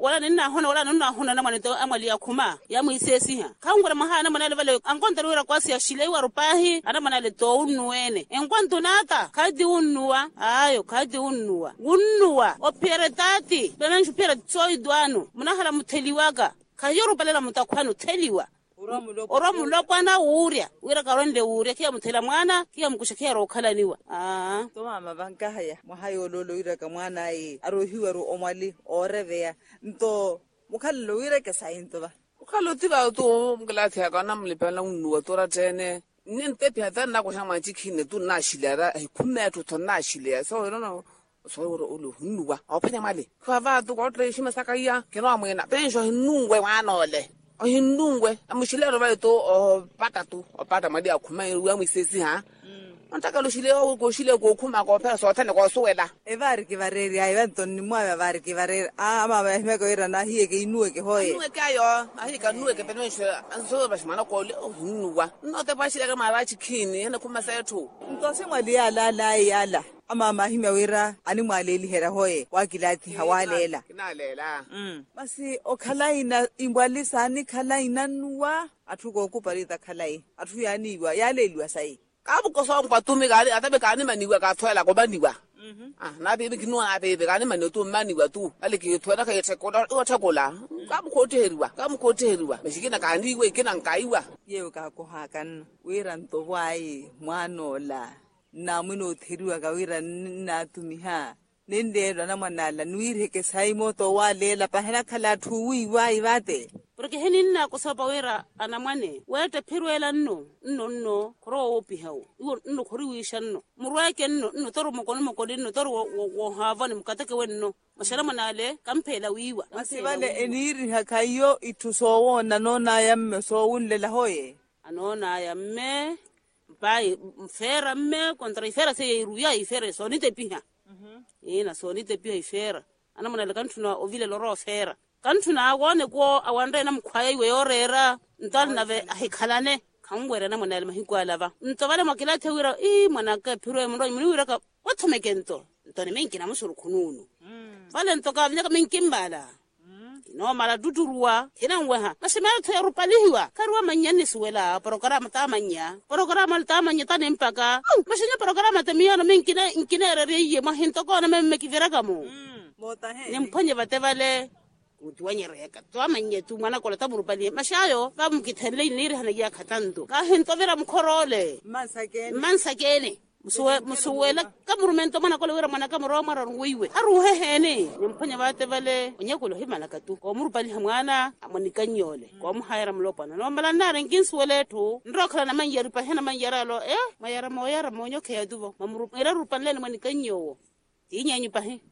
wala nina hona na manito amali ya kuma ya muisesi ha kangora mahana manale vale ankonta ruira kwasi ya shile wa rupahi ana manale to unnuene enkonto nata kadi unnuwa ayo kadi unnuwa operetati benan shupera tsoi dwanu munahala muteliwaga kayoru balela mutakwano teliwa oromu lokwana uria wira karonde uria kia mutela mwana kia mkushakia rokalaniwa to mama bankahaya mahayo lolo wira ka mwana ai arohiwa ro omali oreveya nto mukhallo wira ka sainto ba ukhallo tiba to mglathya kana mlipela unnuwa tora tene nente pya na ko shama chikhine tu na shilera ai khunna to thonna shilera so no so olo hunnuwa opanya mali khava tu ko tre shima sakaya keno amwena pensho hinnungwe wanole hinnungwe amushilero ba to pata mali akhuma ya mwisesi ha antaka lo shile ko shile ko khuma ko phela so thane ko suwela evari ke vareri ai vantoni mwa vari ke vareri ama ba hime ko ira na hiye ke inuwe ke hoye inuwe kayo ahi ka nuwe ke pensho anso ba shimana ko hunnuwa no te ba shile ka mara chikhini ene khuma sethu ntosi mwali yala ama hime wira ani mwaleli hera hoye wakilati hawalela kinalela basi okhalaina imbwalisa ani khalaina nuwa athuko kuparita khalai athu yaniwa yaleliwa sai kabu ko so kwatumi gari atabe kani maniwa ka thoela ko baniwa na bebe kinwa abebe kani manoto maniwa tu alike thoela ka yetse ko o thakola kabu ko teriwa meshikina kani we kina nkaiwa yewe ka ko hakan wira ntobwai mwanola na mino theriwa ka wira na tumiha nendelo na manala nuire ke saimo to walela pahela khala thuwi wai vate porque heninna ko sapa wira anamane wete phirwela nno kro opihau nno khori wishanno murwake nno toru mokoni nno toru wo havani mukatake wenno mashara manale kamphela wiwa masivale eniri hakayo ituso wona nona yamme so unlela hoye anona yamme bai mfera me kontra ifera se iruya ifera so nite piha ina so nite piha ifera ana manale kantuna ovile loro fera kantuna agone ko awande na mkhwaya iwe yorera ntali nave ahikhalane kangwera na manale mahikwa lava ntobale makila thewira manaka phirwe mndo mniwira ka wathomekento ntone menkina musuru khununu vale ntoka vnyaka menkimbala no mala duturuwa hinangweha nasimela thoya rupalihiwa karwa manyani suwela programa tamanya tane mpaka mashinya programa tamiyano menkina inkinere riye mahintoko na memekivira kamo mota he nimphonye batevale utwanyereka twamanye tu mwana kola tamurupali mashayo bamukithenle iniri hana ya khatanto ka hintovera mkhorole mansakene musuwela kamurumento mana kola wira mana kamuro mara ruiwe aruhe hene nimphonye batevale onyakulo himalaka tu ko murupali hamwana amonikanyole ko muhayara mlopana no mala nare nginsuwele tu ndrokhala na manjeri pa hena manjeralo mayara moyara monyoke yaduvo mamurupira rupanle manikanyo tinyanyi pa he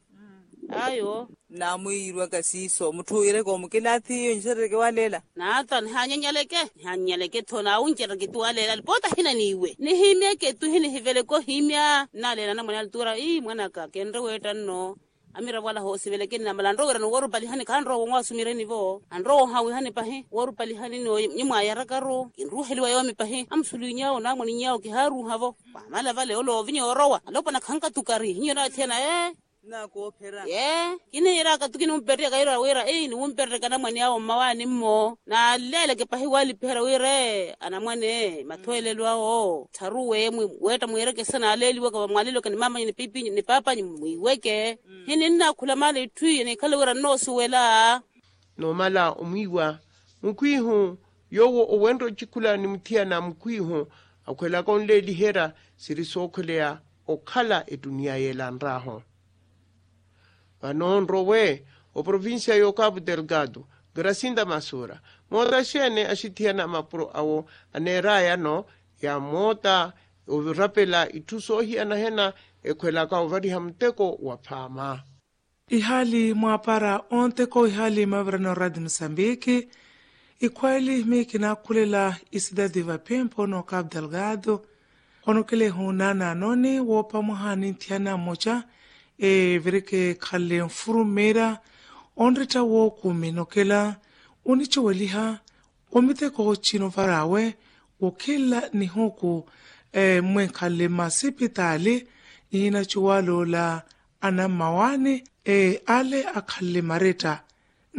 ayo na muirwa kasiso muthu ire ko mukilathi yonsereke walela natan hanyaleke thona unjereke tuwalela lipota hina niwe ni himeke tu hini hivele ko himya nalela na mwana altura mwana ka kenre wetanno amira wala ho sibeleke na malando wera no woru bali hani kanro wonwa sumire nivo andro hawi hani pahe woru bali hani no nyima yarakaro inruheli wayomi pahe amsulunyao na moni nyao kiharu havo mala vale olo vinyo rowa alopa na kanka tukari hinyo na tena na ko phera kine ira ka tukini umpere ka ira wira ni umpere kana mwani yao mawani mmo na lele ke pahi wali phera wire ana mwane mathoelelwa o tharuwe weta mwireke sana leli waka mwalilo kan mama ni pipi ni papa ni mwiweke hini nna khula mali thui ni khala wira no suwela no mala umwiwa mkwihu yowo owendo chikula ni mthia na mkwihu akwela kon leli hera sirisokholea okhala edunia yelanraho Vanonrowe, o provincia yo Cabo Delgado, Gracinda Masura. Mota shene ashitiana mapro awo aneraya no ya mota o rapela itusohi anahena ekwela ka vari hamteko wa pama. Ihali mwapara onteko ihali mavrano radi Msambiki. Ikweli mikina kulela isidadi vapempo no Cabo Delgado. Onokele hunana noni wopa muhani tiana mocha. Verike khalle furumera onrita wo kuminokela unichoweliha omite ko chino farawe okela ni huku mwe khalle masipitali ina chuwalo la ana mawane ale akhalle mareta